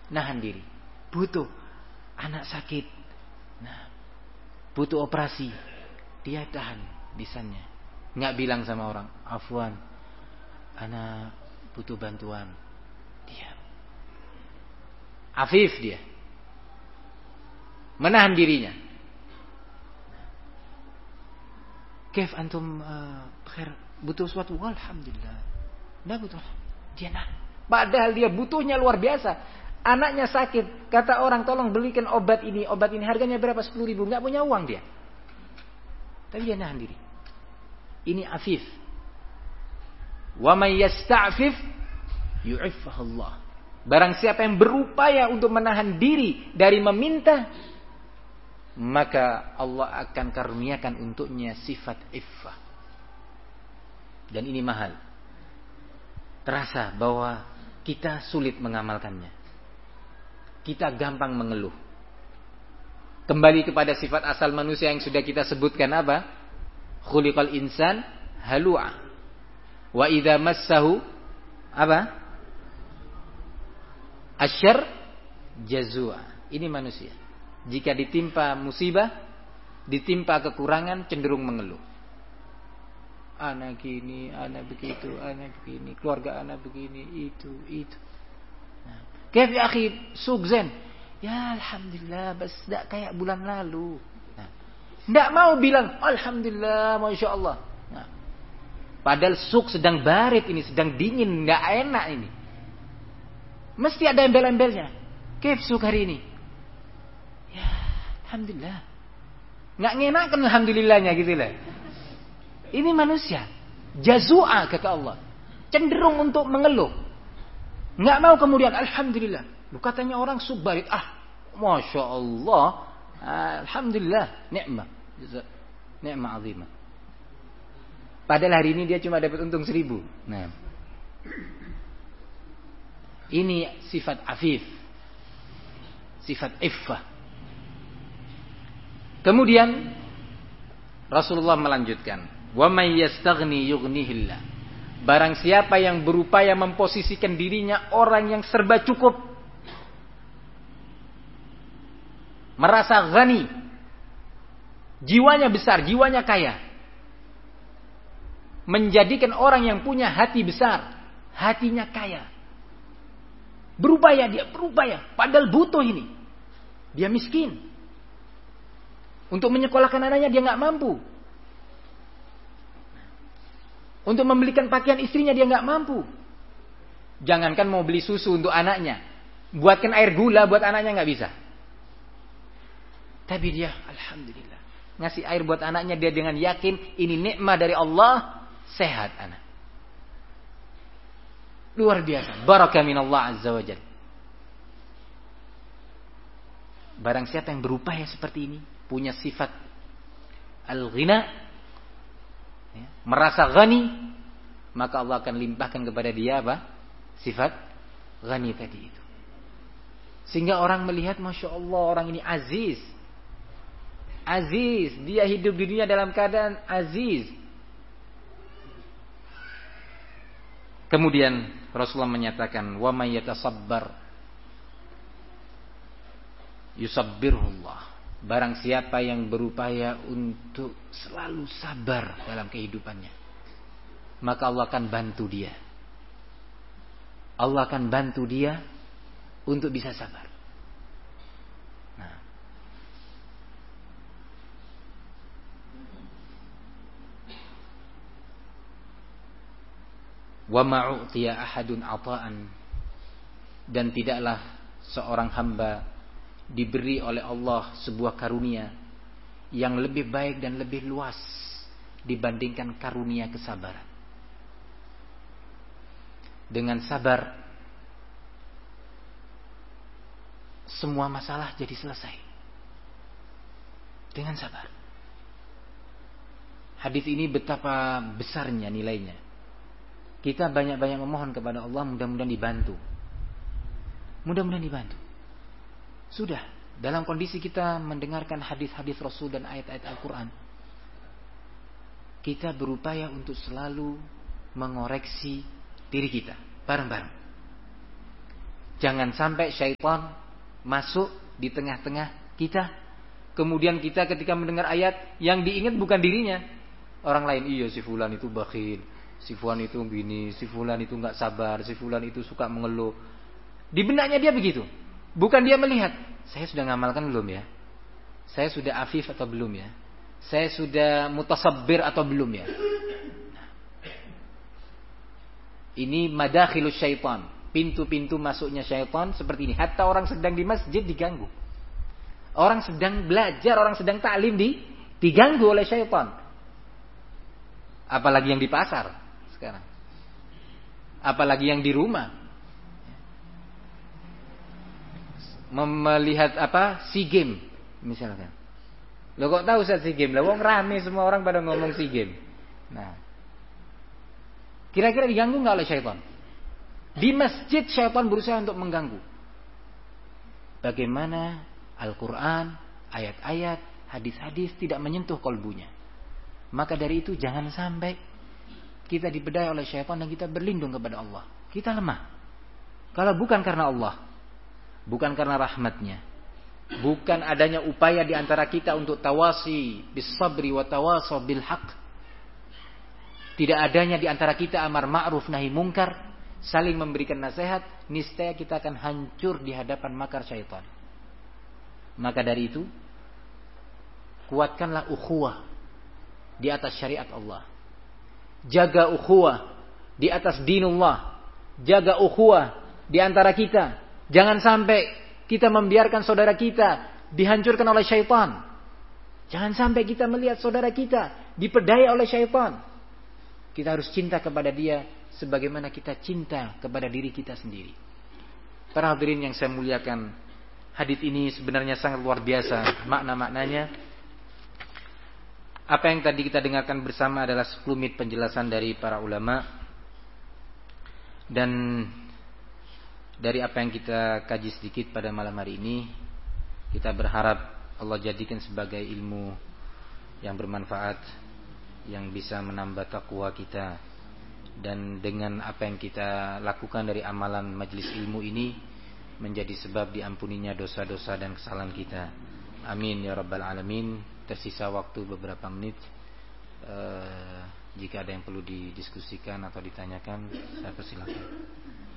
nahan diri. Butuh anak sakit, nah, butuh operasi, dia tahan lisannya, nggak bilang sama orang, afwan, anak butuh bantuan, dia afif, dia menahan dirinya. Kaif antum khair, butuh sesuatu? Alhamdulillah. Enggak butuh. Dia nahan. Padahal dia butuhnya luar biasa. Anaknya sakit, kata orang tolong belikan obat ini harganya berapa? 10.000. Enggak punya uang dia. Tapi dia nahan diri. Ini afif. Wa may yasta'fif yu'iffahullah. Barang siapa yang berupaya untuk menahan diri dari meminta, maka Allah akan karuniakan untuknya sifat iffah. Dan ini mahal. Terasa bahwa kita sulit mengamalkannya. Kita gampang mengeluh. Kembali kepada sifat asal manusia yang sudah kita sebutkan apa? Khuliqal insan halu'a. Wa idza massahu apa? Asyarr jazua. Ini manusia. Jika ditimpa musibah, ditimpa kekurangan, cenderung mengeluh. Anak gini, anak begitu, anak begini, keluarga anak begini, itu. Nah, kayak ya akhi, sukzen. Ya alhamdulillah, bas tidak kayak bulan lalu. Nah, tidak mau bilang alhamdulillah, masya Allah. Nah, padahal suk sedang barit ini, sedang dingin, nggak enak ini. Mesti ada embel-embelnya. Kayak suk hari ini. Ya, alhamdulillah. Nggak ngenakan alhamdulillahnya gitu lah. Ini manusia. Jazua kata Allah. Cenderung untuk mengeluh. Nggak mau kemudian alhamdulillah. Lu katanya orang subbarit. Masya Allah. Alhamdulillah. Ni'mah. Ni'mah azimah. Padahal hari ini dia cuma dapat untung 1.000. Nah. Ini sifat afif. Sifat iffah. Kemudian Rasulullah melanjutkan, "Wa may yastaghni yughnihillah." Barang siapa yang berupaya memposisikan dirinya orang yang serba cukup, merasa ghani, jiwanya besar, jiwanya kaya, menjadikan orang yang punya hati besar, hatinya kaya. Berupaya, padahal butuh ini. Dia miskin. Untuk menyekolahkan anaknya dia nggak mampu. Untuk membelikan pakaian istrinya dia nggak mampu. Jangankan mau beli susu untuk anaknya, buatkan air gula buat anaknya nggak bisa. Tapi dia, alhamdulillah, ngasih air buat anaknya dia dengan yakin ini nikmat dari Allah, sehat anak. Luar biasa. Barakah minallah azza wa jalla. Barang siapa yang berupaya seperti ini, punya sifat al-ghina, ya, merasa ghani, maka Allah akan limpahkan kepada dia apa? Sifat ghani tadi itu. Sehingga orang melihat, masya Allah, orang ini aziz. Aziz, dia hidup di dunia dalam keadaan aziz. Kemudian Rasulullah menyatakan, "Wa may yatasabbar yusabbirullah." Barang siapa yang berupaya untuk selalu sabar dalam kehidupannya, maka Allah akan bantu dia. Allah akan bantu dia untuk bisa sabar. Nah, wa ma'utiya ahadun ata'an, dan tidaklah seorang hamba diberi oleh Allah sebuah karunia yang lebih baik dan lebih luas dibandingkan karunia kesabaran. Dengan sabar, semua masalah jadi selesai. Dengan sabar. Hadis ini betapa besarnya nilainya. Kita banyak-banyak memohon kepada Allah, mudah-mudahan dibantu. Mudah-mudahan dibantu. Sudah, dalam kondisi kita mendengarkan hadis-hadis Rasul dan ayat-ayat Al-Quran, kita berupaya untuk selalu mengoreksi diri kita bareng-bareng. Jangan sampai syaitan masuk di tengah-tengah kita. Kemudian kita ketika mendengar ayat, yang diingat bukan dirinya, orang lain. Iya, si fulan itu bakhil, si fulan itu gini, si fulan itu nggak sabar, si fulan itu suka mengeluh. Di benaknya dia begitu. Bukan dia melihat, saya sudah ngamalkan belum ya? Saya sudah afif atau belum ya? Saya sudah mutasabbir atau belum ya? Ini madakhilus syaitan, pintu-pintu masuknya syaitan seperti ini. Hatta orang sedang di masjid diganggu. Orang sedang belajar, orang sedang ta'lim diganggu oleh syaitan. Apalagi yang di pasar sekarang. Apalagi yang di rumah. Melihat SEA Games misalkan. Lo kok tahu SEA Games? Lah wong rame semua orang pada ngomong SEA Games. Nah, kira-kira diganggu nggak oleh syaitan? Di masjid syaitan berusaha untuk mengganggu. Bagaimana Al-Quran, ayat-ayat, hadis-hadis tidak menyentuh kolbunya. Maka dari itu jangan sampai kita dibedai oleh syaitan dan kita berlindung kepada Allah. Kita lemah. Kalau bukan karena Allah, bukan karena rahmatnya, bukan adanya upaya di antara kita untuk tawasi bis sabri wa tawasaw bil haq, tidak adanya di antara kita amar ma'ruf nahi mungkar, saling memberikan nasihat, niscaya kita akan hancur di hadapan makar syaitan. Maka dari itu, kuatkanlah ukhuwah di atas syariat Allah. Jaga ukhuwah di atas dinullah. Jaga ukhuwah di antara kita. Jangan sampai kita membiarkan saudara kita dihancurkan oleh syaitan. Jangan sampai kita melihat saudara kita dipedaya oleh syaitan. Kita harus cinta kepada dia sebagaimana kita cinta kepada diri kita sendiri. Para hadirin yang saya muliakan, hadits ini sebenarnya sangat luar biasa makna-maknanya. Apa yang tadi kita dengarkan bersama adalah sekelumit penjelasan dari para ulama. Dan dari apa yang kita kaji sedikit pada malam hari ini, kita berharap Allah jadikan sebagai ilmu yang bermanfaat, yang bisa menambah takwa kita. Dan dengan apa yang kita lakukan dari amalan majelis ilmu ini, menjadi sebab diampuninya dosa-dosa dan kesalahan kita. Amin ya rabbal alamin. Tersisa waktu beberapa menit. Jika ada yang perlu didiskusikan atau ditanyakan, saya persilakan.